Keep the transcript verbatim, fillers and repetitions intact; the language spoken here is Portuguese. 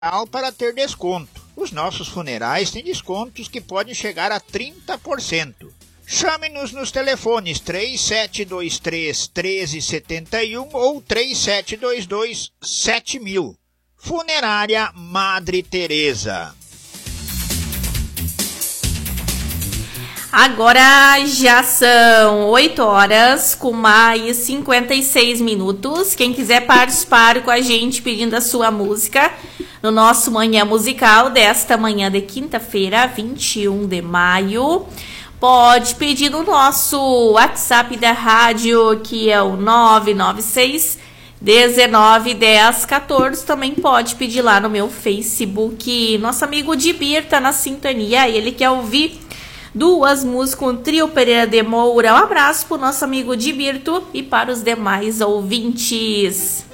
para ter desconto. Os nossos funerais têm descontos que podem chegar a trinta por cento. Chame-nos nos telefones três sete dois três, um três sete um ou três sete dois dois, sete mil. Funerária Madre Teresa. Agora já são oito horas com mais cinquenta e seis minutos. Quem quiser participar com a gente pedindo a sua música no nosso Manhã Musical desta manhã de quinta-feira, vinte e um de maio, pode pedir no nosso WhatsApp da rádio, que é o nove nove seis, dezenove, dez, quatorze. Também pode pedir lá no meu Facebook. Nosso amigo Dibir tá na sintonia, ele quer ouvir duas músicas com o Trio Pereira de Moura. Um abraço pro nosso amigo Dibirto e para os demais ouvintes.